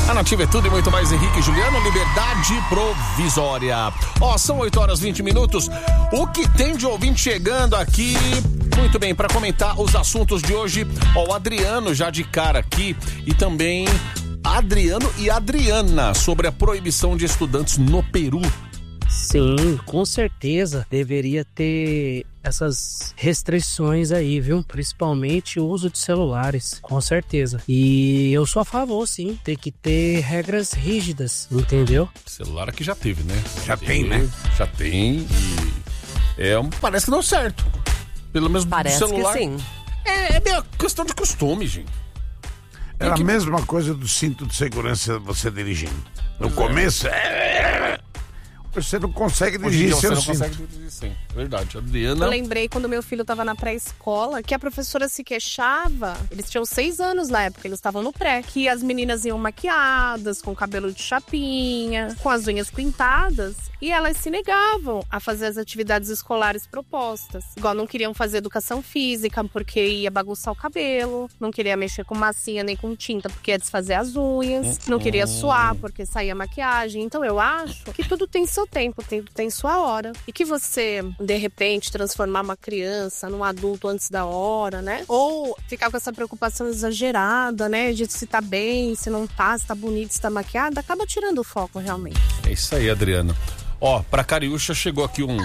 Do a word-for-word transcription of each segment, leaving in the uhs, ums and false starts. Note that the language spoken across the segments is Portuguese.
A Nativa é tudo e muito mais. Henrique e Juliano, liberdade provisória. Ó, são oito horas e vinte minutos. O que tem de ouvinte chegando aqui? Muito bem, para comentar os assuntos de hoje, ó, o Adriano já de cara aqui e também Adriano e Adriana sobre a proibição de estudantes no Peru. Sim, com certeza deveria ter essas restrições aí, viu? Principalmente o uso de celulares, com certeza. E eu sou a favor, sim, tem que ter regras rígidas, entendeu? Celular aqui já teve, né? Já tem, né? Já tem e é, parece que deu certo. Pelo menos parece do celular. Que sim. É, é meio questão de costume, gente. Era que... a mesma coisa do cinto de segurança você dirigindo. No Pois começo, é... você não consegue dirigir Você seu não cinto. consegue dirigir, sim. Verdade. Adriana... Eu lembrei quando meu filho estava na pré-escola que a professora se queixava. Eles tinham seis anos na época, eles estavam no pré. Que as meninas iam maquiadas, com cabelo de chapinha, com as unhas pintadas. E elas se negavam a fazer as atividades escolares propostas. Igual não queriam fazer educação física porque ia bagunçar o cabelo. Não queria mexer com massinha nem com tinta porque ia desfazer as unhas. Não queria suar porque saía maquiagem. Então eu acho que tudo tem seu tempo, tudo tem sua hora. E que você, de repente, transformar uma criança num adulto antes da hora, né? Ou ficar com essa preocupação exagerada, né? De se tá bem, se não tá, se tá bonito, se tá maquiada, acaba tirando o foco realmente. É isso aí, Adriana. Ó, pra Cariúcha chegou aqui um...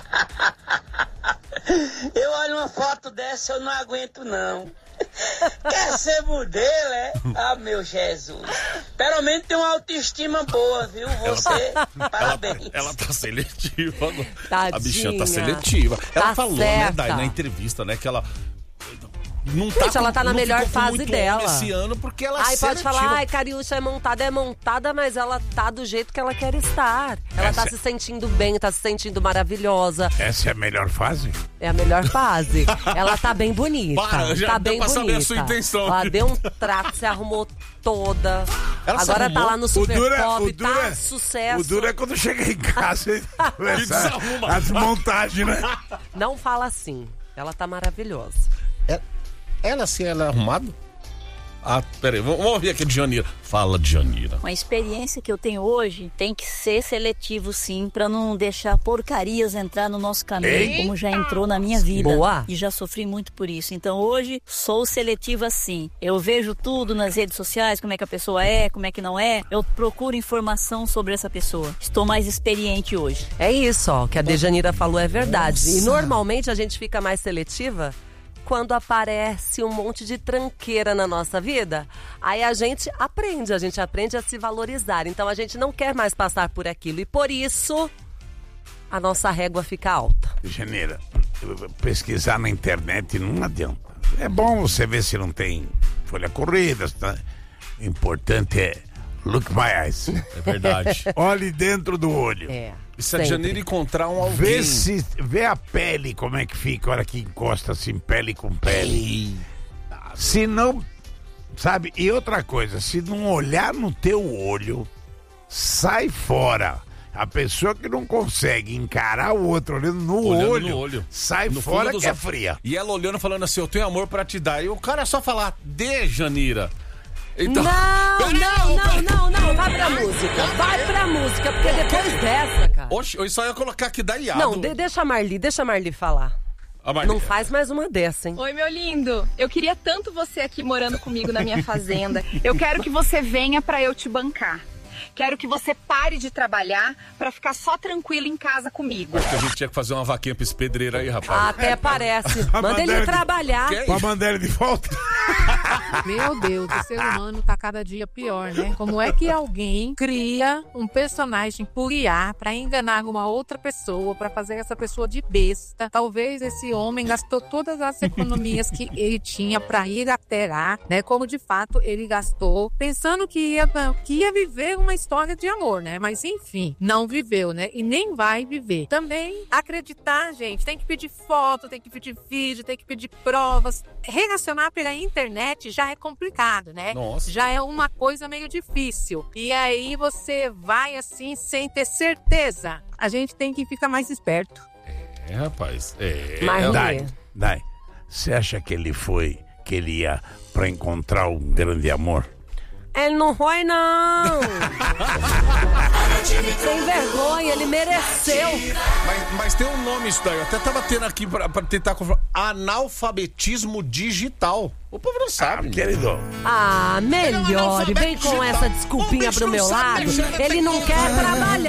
Eu olho uma foto dessa, eu não aguento não. Quer ser modelo, é? Ah, meu Jesus. Pelo menos tem uma autoestima boa, viu? Você, parabéns. Ela, ela tá seletiva agora. Tadinha. A bichinha tá seletiva. Ela Tá falou, certa. né, Dai, na entrevista, né, que ela... Não tá Gente, ela tá na não melhor ficou com fase muito dela. homem esse ano porque ela é Ai, pode seletiva. falar, ai, Cariúcha é montada, é montada, mas ela tá do jeito que ela quer estar. Ela Essa- tá se sentindo bem, tá se sentindo maravilhosa. Essa é a melhor fase? É a melhor fase. Ela tá bem bonita. Para, já tá deu bem pra saber bonita. a sua intenção. Ela deu um trato, se arrumou toda. Ela se Agora arrumou? tá lá no O Super duro é- Pop, o duro tá é- sucesso. O duro é quando chega em casa e começa desarruma. as montagens, né? Não fala assim. Ela tá maravilhosa. Ela, assim, ela é arrumada? Ah, peraí, vamos ouvir aqui de Janira. Fala, de Janira. Uma experiência que eu tenho hoje tem que ser seletivo, sim, pra não deixar porcarias entrar no nosso caminho, Eita! como já entrou na minha vida. Boa. E já sofri muito por isso. Então hoje sou seletiva, sim. Eu vejo tudo nas redes sociais, como é que a pessoa é, como é que não é. Eu procuro informação sobre essa pessoa. Estou mais experiente hoje. É isso, ó, o que a Dejanira falou é verdade. E normalmente a gente fica mais seletiva quando aparece um monte de tranqueira na nossa vida. Aí a gente aprende, a gente aprende a se valorizar. Então a gente não quer mais passar por aquilo. E por isso, a nossa régua fica alta. Janeira, pesquisar na internet não adianta. É bom você ver se não tem folha corrida. Tá? O importante é look my eyes. É verdade. Olhe dentro do olho. É. E se a Janira encontrar um alguém... Vê, se, vê a pele como é que fica a hora que encosta assim, pele com pele. Se não, sabe? E outra coisa, se não olhar no teu olho, sai fora. A pessoa que não consegue encarar o outro olhando no, Olhando olho, no olho. sai No fora fundo dos que é olhos. fria. E ela olhando, falando assim, eu tenho amor pra te dar. E o cara só falar, dê, Janira. Então... Não, Pera, não, pera. não, não, não, vai pra música, vai pra música, porque depois dessa, cara... Oxe, eu só ia colocar aqui da Iado. Não, de- deixa a Marli, deixa a Marli falar. A Marli- Não faz mais uma dessa, hein? Oi, meu lindo. Eu queria tanto você aqui morando comigo na minha fazenda. Eu quero que você venha pra eu te bancar. Quero que você pare de trabalhar pra ficar só tranquilo em casa comigo. Acho que a gente tinha que fazer uma vaquinha pra esse pedreiro aí, rapaz. Até parece. A Manda ele bandeira de- trabalhar. Que é Com a isso? bandeira de volta. Meu Deus, o ser humano tá cada dia pior, né? Como é que alguém cria um personagem por I A pra enganar uma outra pessoa, pra fazer essa pessoa de besta? Talvez esse homem gastou todas as economias que ele tinha pra ir até lá, né? Como de fato ele gastou, pensando que ia, que ia viver uma história de amor, né? Mas enfim, não viveu, né? E nem vai viver. Também acreditar, gente, tem que pedir foto, tem que pedir vídeo, tem que pedir provas. Relacionar pela internet já é complicado, né? Nossa. Já é uma coisa meio difícil. E aí você vai assim sem ter certeza. A gente tem que ficar mais esperto. É, rapaz. É. Marli. Dai, Dai, você acha que ele foi, que ele ia pra encontrar um grande amor? Ele não foi, não. Sem vergonha, ele mereceu. Mas, mas tem um nome isso daí. Eu até tava tendo aqui pra, pra tentar confirmar. Analfabetismo digital. O povo não sabe. Ah, querido. Ah, melhore. Vem com essa desculpinha pro meu lado. Ele não quer trabalhar.